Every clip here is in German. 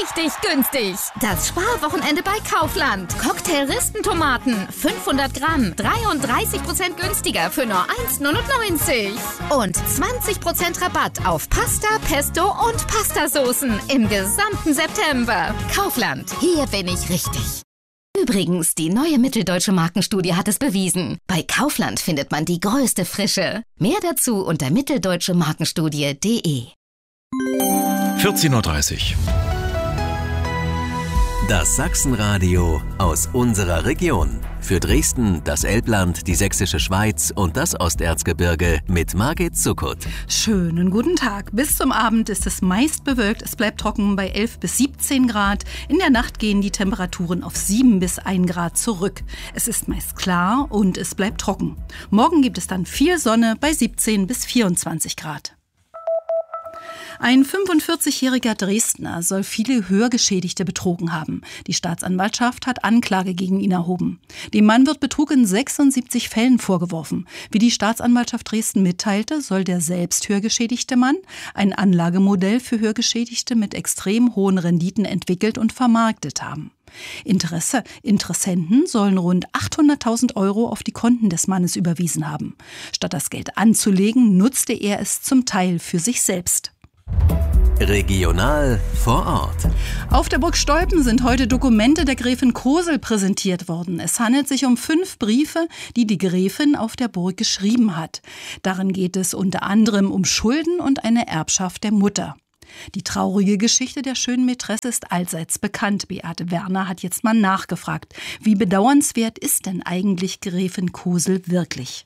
richtig günstig. Das Sparwochenende bei Kaufland. Cocktail-Ristentomaten, 500 Gramm, 33% günstiger für nur 1,99 €. Und 20% Rabatt auf Pasta, Pesto und Pastasoßen im gesamten September. Kaufland, hier bin ich richtig. Übrigens, die neue Mitteldeutsche Markenstudie hat es bewiesen. Bei Kaufland findet man die größte Frische. Mehr dazu unter mitteldeutsche-markenstudie.de. 14:30 Uhr. Das Sachsenradio aus unserer Region. Für Dresden, das Elbland, die Sächsische Schweiz und das Osterzgebirge mit Margit Zuckert. Schönen guten Tag. Bis zum Abend ist es meist bewölkt. Es bleibt trocken bei 11 bis 17 Grad. In der Nacht gehen die Temperaturen auf 7 bis 1 Grad zurück. Es ist meist klar und es bleibt trocken. Morgen gibt es dann viel Sonne bei 17 bis 24 Grad. Ein 45-jähriger Dresdner soll viele Hörgeschädigte betrogen haben. Die Staatsanwaltschaft hat Anklage gegen ihn erhoben. Dem Mann wird Betrug in 76 Fällen vorgeworfen. Wie die Staatsanwaltschaft Dresden mitteilte, soll der selbst hörgeschädigte Mann ein Anlagemodell für Hörgeschädigte mit extrem hohen Renditen entwickelt und vermarktet haben. Interessenten sollen rund 800.000 € auf die Konten des Mannes überwiesen haben. Statt das Geld anzulegen, nutzte er es zum Teil für sich selbst. Regional vor Ort. Auf der Burg Stolpen sind heute Dokumente der Gräfin Kosel präsentiert worden. Es handelt sich um 5 Briefe, die die Gräfin auf der Burg geschrieben hat. Darin geht es unter anderem um Schulden und eine Erbschaft der Mutter. Die traurige Geschichte der schönen Mätresse ist allseits bekannt. Beate Werner hat jetzt mal nachgefragt. Wie bedauernswert ist denn eigentlich Gräfin Kosel wirklich?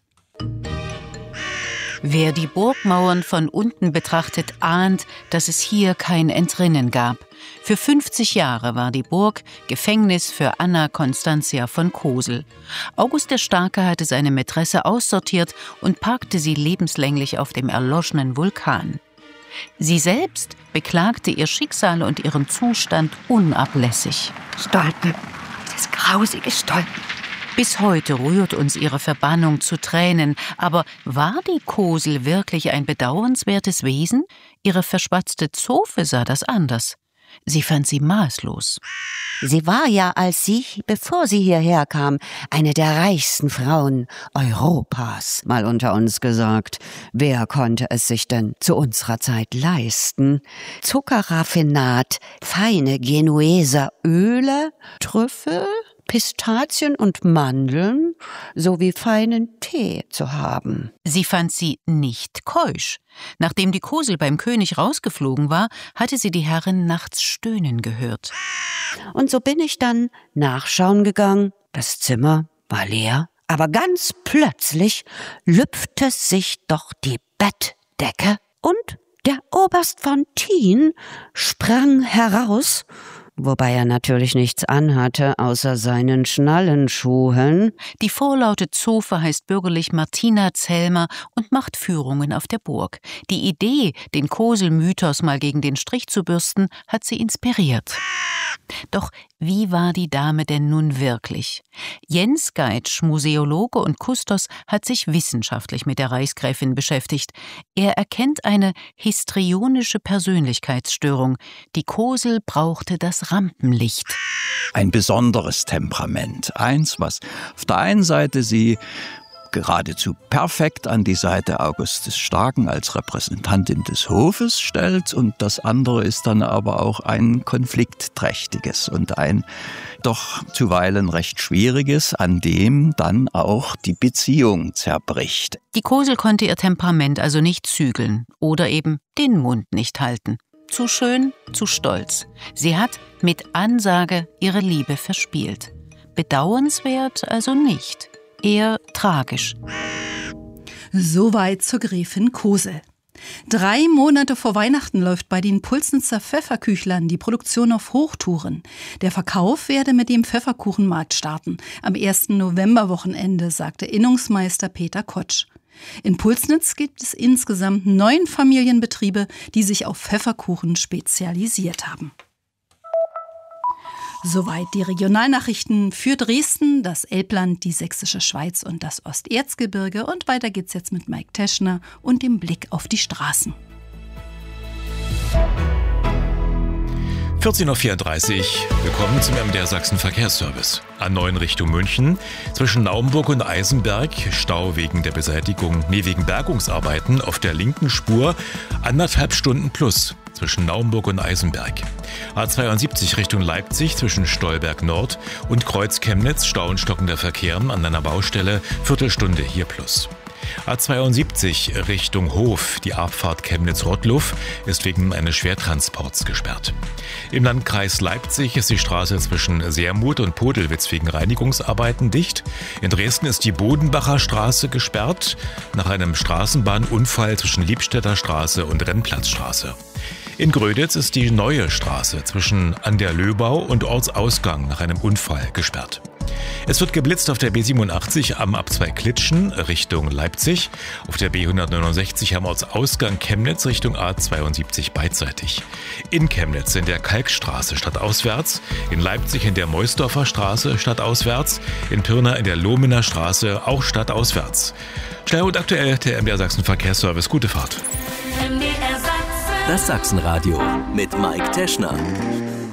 Wer die Burgmauern von unten betrachtet, ahnt, dass es hier kein Entrinnen gab. Für 50 Jahre war die Burg Gefängnis für Anna Constantia von Kosel. August der Starke hatte seine Mätresse aussortiert und parkte sie lebenslänglich auf dem erloschenen Vulkan. Sie selbst beklagte ihr Schicksal und ihren Zustand unablässig. Stolpen, das grausige Stolpen. Bis heute rührt uns ihre Verbannung zu Tränen. Aber war die Kosel wirklich ein bedauernswertes Wesen? Ihre verspatzte Zofe sah das anders. Sie fand sie maßlos. Sie war ja, bevor sie hierher kam, eine der reichsten Frauen Europas, mal unter uns gesagt. Wer konnte es sich denn zu unserer Zeit leisten? Zuckerraffinat, feine Genueser Öle, Trüffel, Pistazien und Mandeln sowie feinen Tee zu haben. Sie fand sie nicht keusch. Nachdem die Kosel beim König rausgeflogen war, hatte sie die Herrin nachts stöhnen gehört. Und so bin ich dann nachschauen gegangen. Das Zimmer war leer, aber ganz plötzlich lüpfte sich doch die Bettdecke und der Oberst von Thien sprang heraus, wobei er natürlich nichts anhatte, außer seinen Schnallenschuhen. Die vorlaute Zofe heißt bürgerlich Martina Zellmer und macht Führungen auf der Burg. Die Idee, den Kosel-Mythos mal gegen den Strich zu bürsten, hat sie inspiriert. Doch wie war die Dame denn nun wirklich? Jens Geitsch, Museologe und Kustos, hat sich wissenschaftlich mit der Reichsgräfin beschäftigt. Er erkennt eine histrionische Persönlichkeitsstörung. Die Kosel brauchte das Rampenlicht. Ein besonderes Temperament. Eins, was auf der einen Seite sie geradezu perfekt an die Seite August des Starken als Repräsentantin des Hofes stellt, und das andere ist dann aber auch ein konfliktträchtiges und ein doch zuweilen recht schwieriges, an dem dann auch die Beziehung zerbricht. Die Kosel konnte ihr Temperament also nicht zügeln oder eben den Mund nicht halten. Zu schön, zu stolz. Sie hat mit Ansage ihre Liebe verspielt. Bedauernswert also nicht. Eher tragisch. Soweit zur Gräfin Kosel. 3 Monate vor Weihnachten läuft bei den Pulsnitzer Pfefferküchlern die Produktion auf Hochtouren. Der Verkauf werde mit dem Pfefferkuchenmarkt starten. Am 1. Novemberwochenende, sagte Innungsmeister Peter Kotsch. In Pulsnitz gibt es insgesamt 9 Familienbetriebe, die sich auf Pfefferkuchen spezialisiert haben. Soweit die Regionalnachrichten für Dresden, das Elbland, die Sächsische Schweiz und das Osterzgebirge. Und weiter geht's jetzt mit Mike Teschner und dem Blick auf die Straßen. 14:34 Uhr. Willkommen zum MDR Sachsen Verkehrsservice. A9 Richtung München. Zwischen Naumburg und Eisenberg. Stau wegen Bergungsarbeiten auf der linken Spur. 1,5 Stunden plus zwischen Naumburg und Eisenberg. A72 Richtung Leipzig zwischen Stolberg Nord und Kreuz Chemnitz. Stau und stockender Verkehr an einer Baustelle. Viertelstunde hier plus. A72 Richtung Hof, die Abfahrt Chemnitz-Rottluff, ist wegen eines Schwertransports gesperrt. Im Landkreis Leipzig ist die Straße zwischen Sermuth und Podelwitz wegen Reinigungsarbeiten dicht. In Dresden ist die Bodenbacher Straße gesperrt nach einem Straßenbahnunfall zwischen Liebstädter Straße und Rennplatzstraße. In Gröditz ist die Neue Straße zwischen an der Löbau und Ortsausgang nach einem Unfall gesperrt. Es wird geblitzt auf der B87 am Ab2 Klitschen Richtung Leipzig, auf der B169 am Ortsausgang Chemnitz Richtung A72 beidseitig. In Chemnitz in der Kalkstraße stadtauswärts, in Leipzig in der Meusdorfer Straße stadtauswärts, in Pirna in der Lohmener Straße auch stadtauswärts. Schnell und aktuell der MDR Sachsen Verkehrsservice. Gute Fahrt. Das Sachsenradio mit Mike Teschner.